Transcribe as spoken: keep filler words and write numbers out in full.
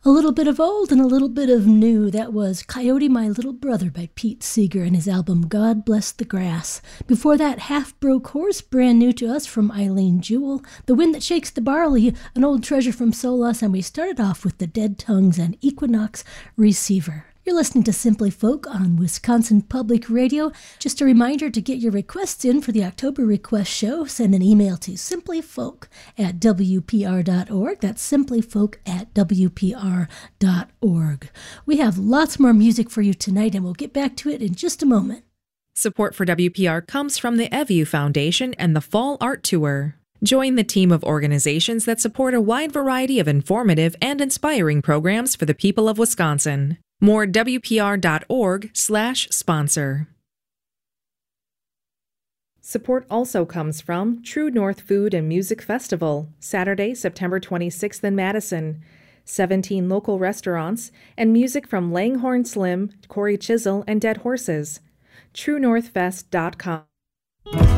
A little bit of old and a little bit of new. That was Coyote My Little Brother by Pete Seeger and his album God Bless the Grass. Before that, Half Broke Horse, brand new to us from Eileen Jewell. The Wind That Shakes the Barley, an old treasure from Solas. And we started off with the Dead Tongues and Equinox Receiver. You're listening to Simply Folk on Wisconsin Public Radio. Just a reminder to get your requests in for the October Request Show. Send an email to simplyfolk at w p r dot org. That's simplyfolk at w p r dot org. We have lots more music for you tonight, and we'll get back to it in just a moment. Support for W P R comes from the Evu Foundation and the Fall Art Tour. Join the team of organizations that support a wide variety of informative and inspiring programs for the people of Wisconsin. More w p r dot org slash sponsor. Support also comes from True North Food and Music Festival, Saturday, September twenty-sixth in Madison. seventeen local restaurants and music from Langhorne Slim, Corey Chisel, and Dead Horses. true north fest dot com